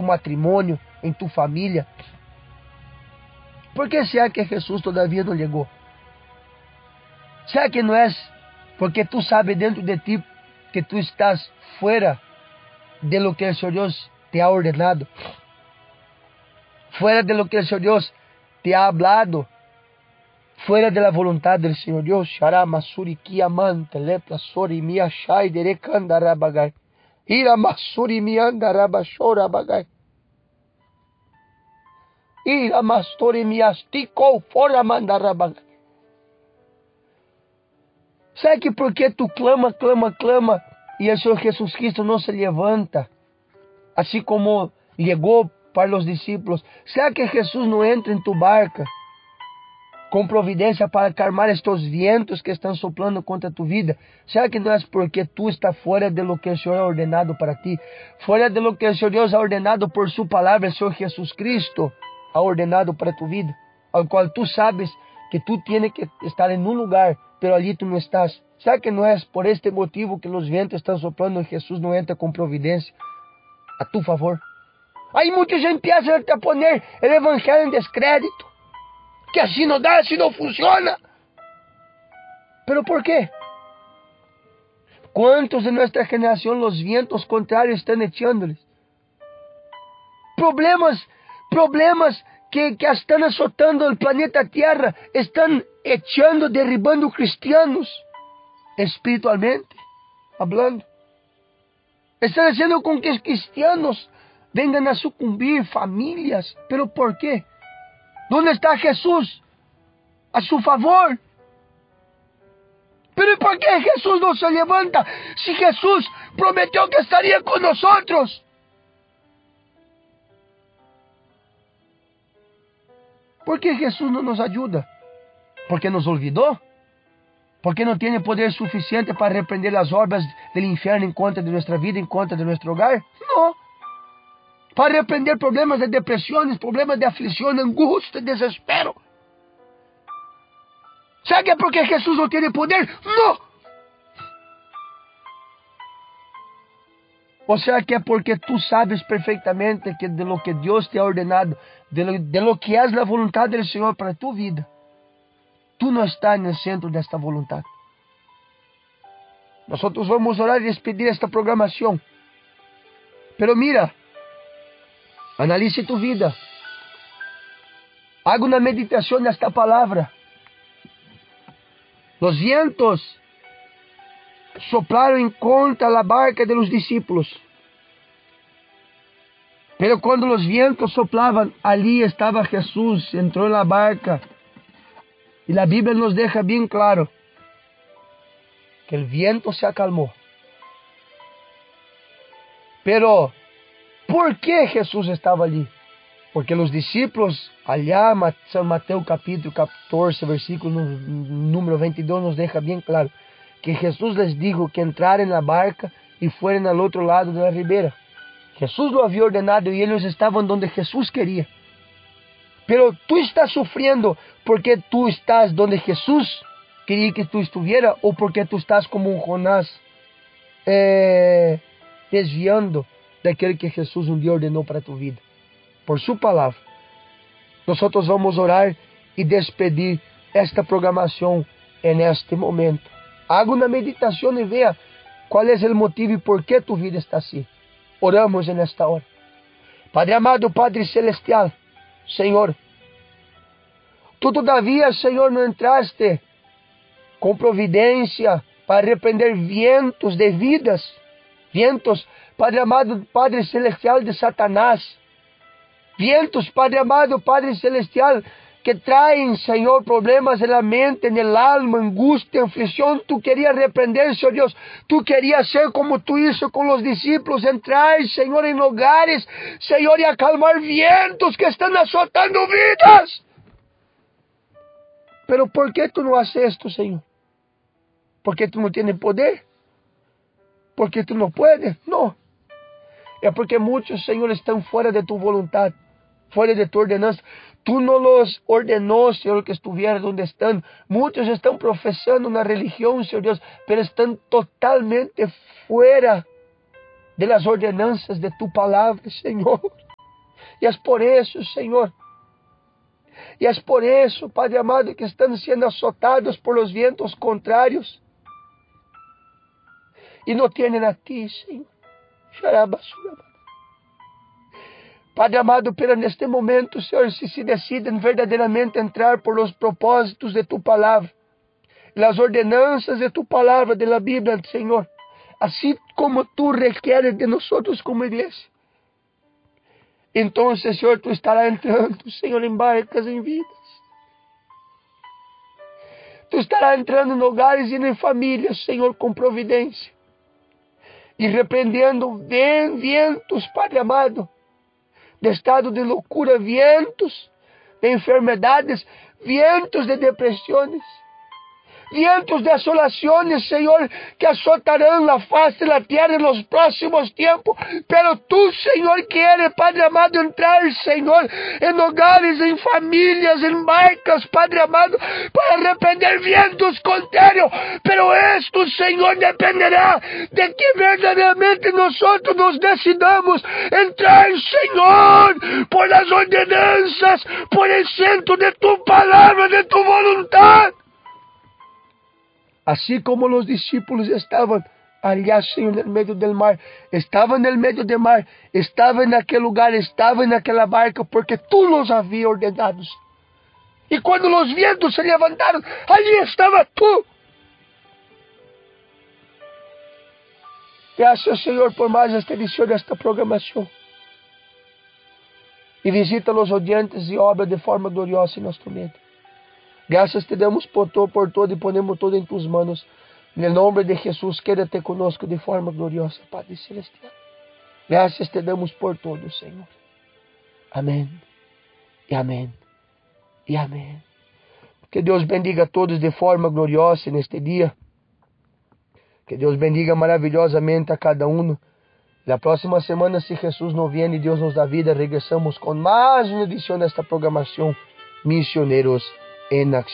matrimonio, en tu familia. ¿Por qué será que Jesús todavía no llegó? ¿Será que no es porque tú sabes dentro de ti que tú estás fuera de lo que el Señor Dios te ha ordenado? Fuera de lo que el Señor Dios te ha hablado, fuera de la voluntad del Señor Dios. Sharamasuri kiamante lepra sori mia shai derekanda rabagay. Ira masuri mianda rabashora bagay. Ira mastori miastiko fora manda rabagay. ¿Sabe que porque tu clama y el Señor Jesucristo no se levanta? Así como llegó para los discípulos. ¿Será que Jesús no entra en tu barca con providencia para calmar estos vientos que están soplando contra tu vida? ¿Será que no es porque tú estás fuera de lo que el Señor ha ordenado para ti? Fuera de lo que el Señor Dios ha ordenado por su palabra, el Señor Jesucristo ha ordenado para tu vida, al cual tú sabes que tú tienes que estar en un lugar, pero allí tú no estás. ¿Será que no es por este motivo que los vientos están soplando y Jesús no entra con providencia a tu favor? Hay muchos que empiezan a poner el evangelio en descrédito, que así no da, así no funciona. ¿Pero por qué? ¿Cuántos de nuestra generación los vientos contrarios están echándoles? Problemas que están azotando el planeta Tierra, están echando, derribando cristianos, espiritualmente hablando. Están haciendo con que cristianos vengan a sucumbir, familias. ¿Pero por qué? ¿Dónde está Jesús a su favor? ¿Pero por qué Jesús no se levanta si Jesús prometió que estaría con nosotros? ¿Por qué Jesús no nos ayuda? ¿Por qué nos olvidó? ¿Por qué no tiene poder suficiente para reprender las obras del infierno en contra de nuestra vida, en contra de nuestro hogar? No. Para reprender problemas de depresiones, problemas de aflicción, angustia, desespero. ¿Sabe que es porque Jesús no tiene poder? No. O sea que es porque tú sabes perfectamente que de lo que Dios te ha ordenado, de lo que es la voluntad del Señor para tu vida, tú no estás en el centro de esta voluntad. Nosotros vamos a orar y despedir esta programación. Pero mira, analice tu vida. Haga una meditación de esta palabra. Los vientos soplaron en contra la barca de los discípulos. Pero cuando los vientos soplaban, allí estaba Jesús, entró en la barca. Y la Biblia nos deja bien claro que el viento se acalmó. Pero, ¿por qué Jesús estaba allí? Porque los discípulos, allá, San Mateo capítulo 14, versículo número 22, nos deja bien claro que Jesús les dijo que entraran en la barca y fueran al otro lado de la ribera. Jesús lo había ordenado y ellos estaban donde Jesús quería. Pero tú estás sufriendo porque tú estás donde Jesús quería que tú estuvieras, o porque tú estás como un Jonás desviando de aquel que Jesús un día ordenó para tu vida. Por su palabra, nosotros vamos a orar y despedir esta programación en este momento. Haga una meditación y vea cuál es el motivo y por qué tu vida está así. Oramos en esta hora. Padre amado, Padre celestial, Señor, tú todavía, Señor, no entraste con providencia para reprender vientos de vidas, vientos, Padre amado, Padre celestial, de Satanás, vientos, Padre amado, Padre celestial, que traen, Señor, problemas en la mente, en el alma, angustia, aflicción. Tú querías reprender, Señor Dios. Tú querías ser como tú hizo con los discípulos, entrar, Señor, en hogares, Señor, y acalmar vientos que están azotando vidas. Pero ¿por qué tú no haces esto, Señor? ¿Porque tú no tienes poder? ¿Porque tú no puedes? No. Es porque muchos, Señor, están fuera de tu voluntad, fuera de tu ordenanza. Tú no los ordenó, Señor, que estuvieran donde están. Muchos están profesando una religión, Señor Dios, pero están totalmente fuera de las ordenanzas de tu palabra, Señor. E é por isso, Senhor, e é por isso, Padre amado, que estão sendo azotados por los vientos contrários e não têm a Ti, Senhor. Padre amado, pero neste momento, Senhor, se decidem verdadeiramente entrar por los propósitos de Tu palavra, las ordenanças de Tu palavra, de la Bíblia, Senhor, assim como Tu requeres de nós como igreja. Então, Senhor, Tu estarás entrando, Senhor, em barcas, em vidas. Tu estarás entrando em lugares e em famílias, Senhor, com providência. E repreendendo ventos, Padre amado, de estado de loucura, ventos de enfermedades, ventos de depressões, vientos de asolações, Senhor, que azotarão a face da terra nos próximos tempos. Pero Tu, Senhor, queres, Padre amado, entrar, Senhor, em hogares, em famílias, em barcas, Padre amado, para repreender vientos contrários. Pero esto, Senhor, dependerá de que verdadeiramente nós nos decidamos entrar, Senhor, por as ordenanças, por el centro de Tu palavra, de Tu voluntade. Assim como os discípulos estavam allá, Senhor, no meio do mar, estavam no meio do mar, estavam naquele lugar, estavam naquela barca, porque Tu los havia ordenado. E quando os ventos se levantaram, ali estava Tu. Graças, Senhor, por mais esta edição desta programação. E visita os odiantes e obra de forma gloriosa em nosso meio. Graças te damos por todo e ponemos todo em Tus manos. No nome de Jesus, quédate conosco de forma gloriosa, Padre Celestial. Graças te damos por todo, Senhor. Amém. E amém. E amém. Que Deus bendiga a todos de forma gloriosa neste dia. Que Deus bendiga maravilhosamente a cada um. Na próxima semana, se Jesus não vier e Deus nos dá vida, regressamos com mais uma edição desta programação Missioneiros em Acción.